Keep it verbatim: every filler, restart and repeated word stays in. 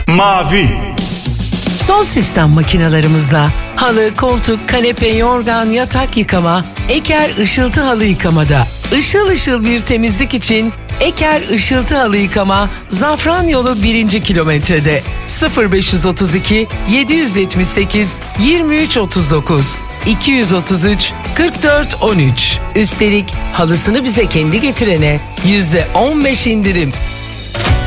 Mavi. Son sistem makinalarımızla halı, koltuk, kanepe, yorgan, yatak yıkama, Eker ışıltı halı yıkamada. Işıl ışıl bir temizlik için Eker ışıltı halı yıkama Zafran yolu birinci kilometrede. sıfır beş otuz iki yedi yetmiş sekiz yirmi üç otuz dokuz iki otuz üç kırk dört on üç. Üstelik halısını bize kendi getirene yüzde on beş indirim.